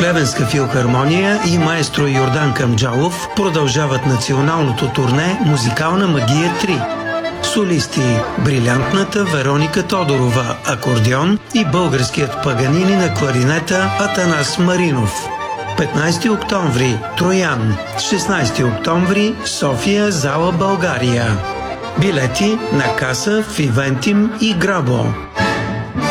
Плевенска филхармония и маестро Йордан Камджалов продължават националното турне «Музикална магия 3». Солисти брилянтната Вероника Тодорова акордеон и българският Паганини на кларинета Атанас Маринов. 15 октомври Троян, 16 октомври София, зала България. Билети на каса в Ивентим и Грабо.